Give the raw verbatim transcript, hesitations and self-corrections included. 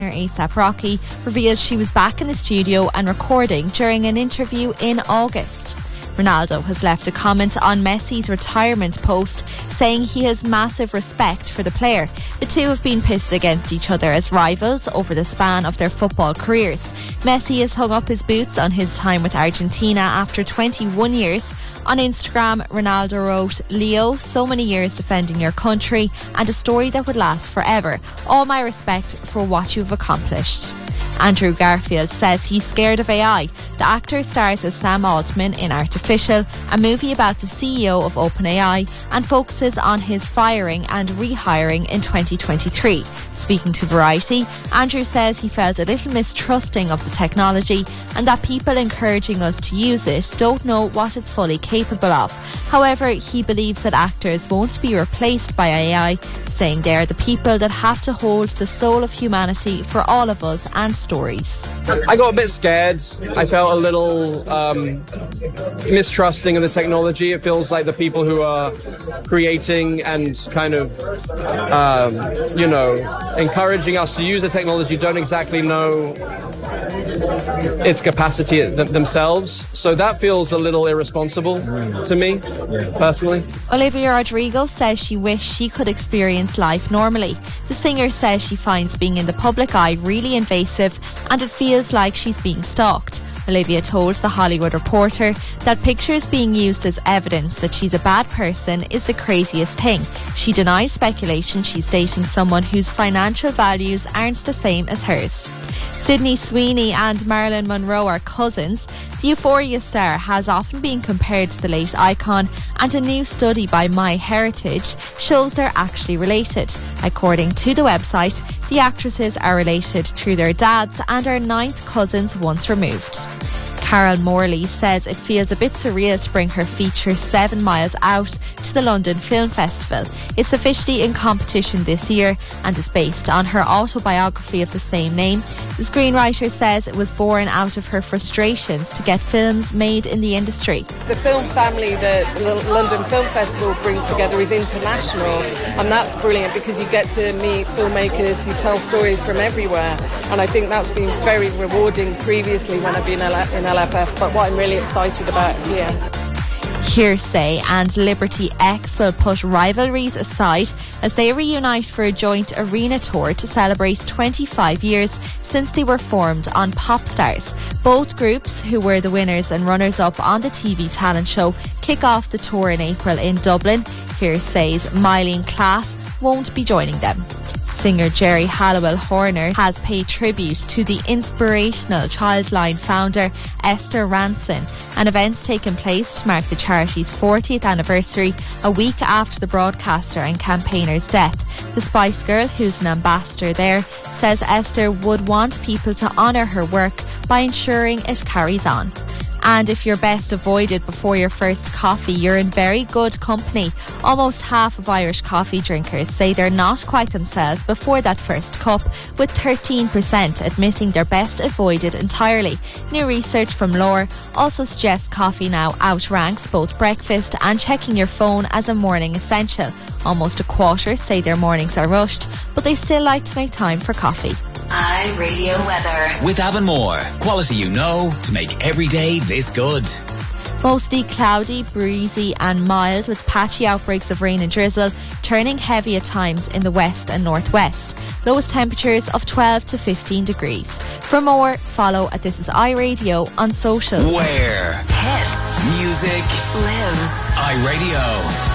A$AP Rocky revealed she was back in the studio and recording during an interview in August. Ronaldo has left a comment on Messi's retirement post saying he has massive respect for the player. The two have been pitted against each other as rivals over the span of their football careers. Messi has hung up his boots on his time with Argentina after twenty-one years. On Instagram, Ronaldo wrote, "Leo, so many years defending your country and a story that would last forever. All my respect for what you've accomplished." Andrew Garfield says he's scared of A I. The actor stars as Sam Altman in Artificial, a movie about the C E O of OpenAI, and focuses on his firing and rehiring in twenty twenty-three. Speaking to Variety, Andrew says he felt a little mistrusting of the technology and that people encouraging us to use it don't know what it's fully capable of. However, he believes that actors won't be replaced by A I, saying they are the people that have to hold the soul of humanity for all of us and stories. I got a bit scared. I felt a little um, mistrusting of the technology. It feels like the people who are creating and kind of, um, you know, encouraging us to use the technology don't exactly know its capacity th- themselves. So that feels a little irresponsible to me, personally. Olivia Rodrigo says she wished she could experience life normally. The singer says she finds being in the public eye really invasive and it feels like she's being stalked. Olivia told The Hollywood Reporter that pictures being used as evidence that she's a bad person is the craziest thing. She denies speculation she's dating someone whose financial values aren't the same as hers. Sydney Sweeney and Marilyn Monroe are cousins. The Euphoria star has often been compared to the late icon, and a new study by MyHeritage shows they're actually related. According to the website, the actresses are related through their dads and are ninth cousins once removed. Carol Morley says it feels a bit surreal to bring her feature Seven Miles Out to the London Film Festival. It's officially in competition this year and is based on her autobiography of the same name. The screenwriter says it was born out of her frustrations to get films made in the industry. The film family that the London Film Festival brings together is international, and that's brilliant because you get to meet filmmakers who tell stories from everywhere, and I think that's been very rewarding previously when I've been in L F F, but what I'm really excited about here. Hearsay and Liberty X will put rivalries aside as they reunite for a joint arena tour to celebrate twenty-five years since they were formed on Popstars. Both groups, who were the winners and runners-up on the T V talent show, kick off the tour in April in Dublin. Hearsay's Mylene Klass won't be joining them. Singer Jerry Halliwell Horner has paid tribute to the inspirational Childline founder Esther Rantzen. An event's taken place to mark the charity's fortieth anniversary, a week after the broadcaster and campaigner's death. The Spice Girl, who's an ambassador there, says Esther would want people to honour her work by ensuring it carries on. And if you're best avoided before your first coffee, you're in very good company. Almost half of Irish coffee drinkers say they're not quite themselves before that first cup, with thirteen percent admitting they're best avoided entirely. New research from Lore also suggests coffee now outranks both breakfast and checking your phone as a morning essential. Almost a quarter say their mornings are rushed, but they still like to make time for coffee. iRadio weather. With Avonmore, quality you know to make every day this good. Mostly cloudy, breezy and mild with patchy outbreaks of rain and drizzle, turning heavy at times in the west and northwest. Lowest temperatures of twelve to fifteen degrees. For more, follow at This Is iRadio on social. Where Hits. music Lives. iRadio.